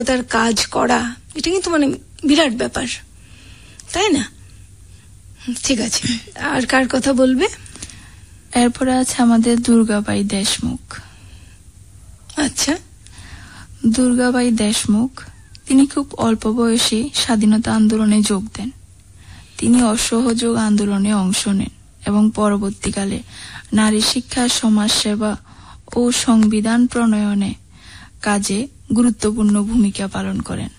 তার কাজ করা, এটা কিন্তু মানে বিরাট ব্যাপার, তাই না? ঠিক আছে, আর কার কথা বলবে? এরপরে আছে আমাদের দুর্গাবাই দেশমুখ। আচ্ছা, দুর্গাবাই দেশমুখ তিনি খুব অল্প বয়সে স্বাধীনতা আন্দোলনে যোগ দেন। তিনি অসহযোগ আন্দোলনে অংশ নেন এবং পরবর্তীকালে নারী শিক্ষা, সমাজসেবা ও সংবিধান প্রণয়নে কাজে গুরুত্বপূর্ণ ভূমিকা পালন করেন।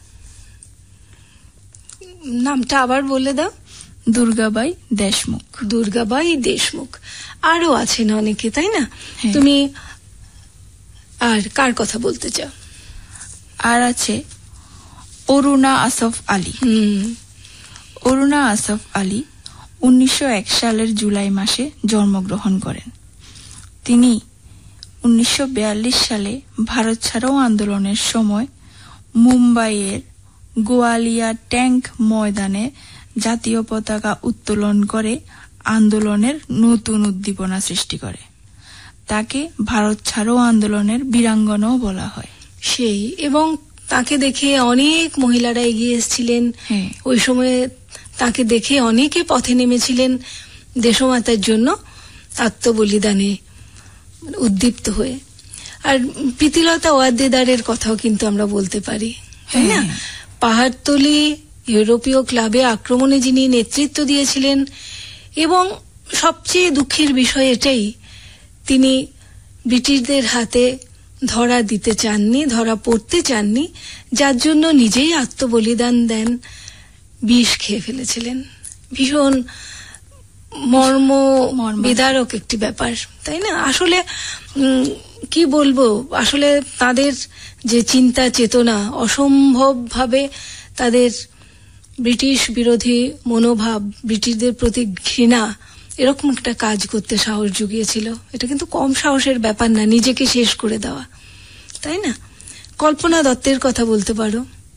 নামটা আবার বলে দাও। দুর্গাবাই দেশমুখ। দুর্গাবাই দেশমুখ। আরো আছেন অনেকে, তাই না? তুমি আর কার কথা বলতে চাও? আর আছে অরুণা আসফ আলী। অরুণা আসফ আলী 1901 সালের জুলাই মাসে জন্মগ্রহণ করেন। তিনি 1942 সালে ভারত ছাড়াও আন্দোলনের সময় মুম্বাইয়ের গোয়ালিয়া ট্যাঙ্ক ময়দানে জাতীয় পতাকা উত্তোলন করে আন্দোলনের নতুন উদ্দীপনা সৃষ্টি করে। তাকে ভারত ছাড়াও আন্দোলনের বীরাঙ্গনাও বলা হয়। সেই, এবং তাকে দেখে অনেক মহিলারা এগিয়ে এসেছিলেন। ওই সময়ে তাকে দেখে অনেকে পথে নেমেছিলেন দেশমাতার জন্য আত্মবলিদানে উদ্দীপ্ত হয়ে। আর প্রীতিলতা ওয়াদ্দেদারের কথাও কিন্তু আমরা বলতে পারি, তাই না? পাহাড়তলি ইউরোপীয় ক্লাবে আক্রমণে যিনি নেতৃত্ব দিয়েছিলেন, এবং সবচেয়ে দুঃখের বিষয় এটাই, তিনি ব্রিটিশদের হাতে ধরা দিতে চাননি, ধরা পড়তে চাননি, যার জন্য নিজেই আত্মবলিদান দেন, বিষ খেয়ে ফেলেছিলেন। ভীষণ মর্ম বিদারক একটি ব্যাপার, তাই না? আসলে কি বলবো, আসলে তাদের যে চিন্তা চেতনা, অসম্ভবভাবে তাদের ব্রিটিশ বিরোধী মনোভাব, ব্রিটিশদের প্রতি ঘৃণা, এরকম একটা কাজ করতে সাহস জুগিয়েছিল। এটা কিন্তু কম সাহসের ব্যাপার না, নিজেকে শেষ করে দেওয়া, তাই না? কল্পনা দত্তের কথা বলতে পারো।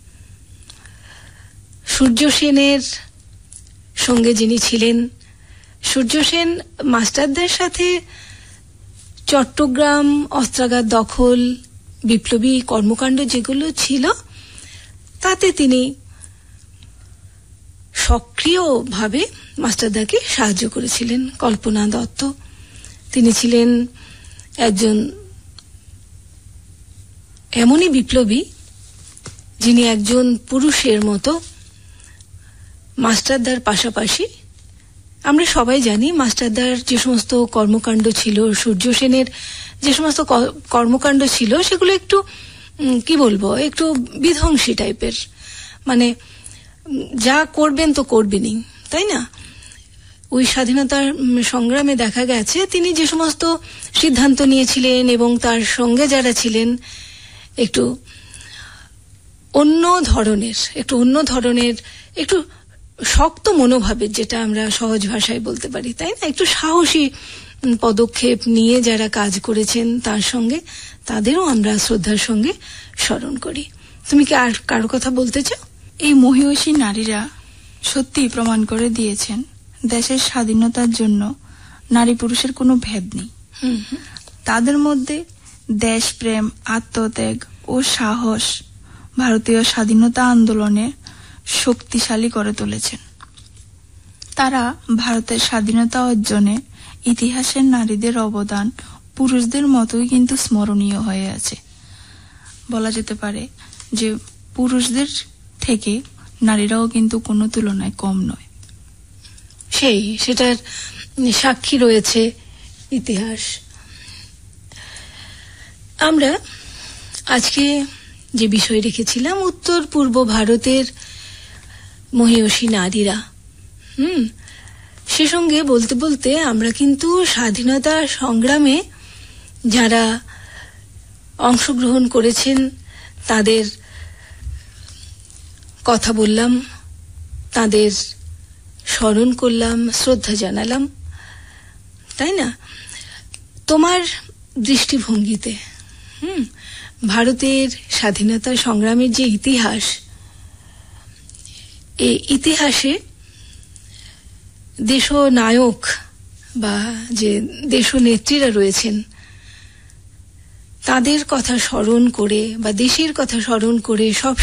সূর্য সেনের সঙ্গে যিনি ছিলেন, সূর্য সেন মাস্টারদের সাথে চট্টগ্রাম অস্ত্রাগার দখল, বিপ্লবী কর্মকাণ্ড যেগুলো ছিল, তাতে তিনি সক্রিয়ভাবে মাস্টারদাকে সাহায্য করেছিলেন। কল্পনা দত্ত, তিনি ছিলেন একজন এমনই বিপ্লবী যিনি একজন পুরুষের মতো মাস্টারদার পাশাপাশি, আমরা সবাই জানি মাস্টারদার যে সমস্ত কর্মকাণ্ড ছিল, সূর্য সেনের যে সমস্ত কর্মকাণ্ড ছিল, সেগুলো একটু কি বলবো, একটু বিধ্বংসী টাইপের, মানে যা করবেন তো করবেনই, তাই না? ওই স্বাধীনতার সংগ্রামে দেখা গেছে তিনি যে সমস্ত সিদ্ধান্ত নিয়েছিলেন এবং তার সঙ্গে যারা ছিলেন একটু অন্য ধরনের একটু শক্ত মনোভাবের, যেটা আমরা সহজ ভাষায় বলতে পারি, তাই না? একটু সাহসী পদক্ষেপ নিয়ে যারা কাজ করেছেন তার সঙ্গে, তাদেরও আমরা শ্রদ্ধার সঙ্গে স্মরণ করি। তুমি কি আর কারো কথা বলতে চাও? এই মহিয়সী নারীরা সত্যি প্রমাণ করে দিয়েছেন দেশের স্বাধীনতার জন্য নারী পুরুষের কোনো ভেদ নেই। তাদের মধ্যে দেশপ্রেম, আত্মত্যাগ ও সাহস ভারতীয় স্বাধীনতা আন্দোলনে শক্তিশালী করে তুলেছেন। তারা ভারতের স্বাধীনতা অর্জনে ইতিহাসের নারীদের অবদান পুরুষদের মতোই কিন্তু স্মরণীয় হয়ে আছে। বলা যেতে পারে যে পুরুষদের থেকে নারীরাও কিন্তু কোনো তুলনায় কম নয়। সেটার সাক্ষী রয়েছে ইতিহাস। আমরা আজকে যে বিষয় রেখেছিলাম উত্তর পূর্ব ভারতের মহিয়সী নারীরা, সে সঙ্গে বলতে বলতে আমরা কিন্তু স্বাধীনতা সংগ্রামে যারা অংশগ্রহণ করেছেন তাদের কথা বললাম, তাদের স্মরণ করলাম, শ্রদ্ধা জানালাম, তাই না? তোমার দৃষ্টিভঙ্গিতে ভারতের স্বাধীনতা সংগ্রামের যে ইতিহাস, এই ইতিহাসে দেশনায়ক বা যে দেশনেত্রীরা রয়েছেন তাদের কথা স্মরণ করে বা দেশের কথা স্মরণ করে সব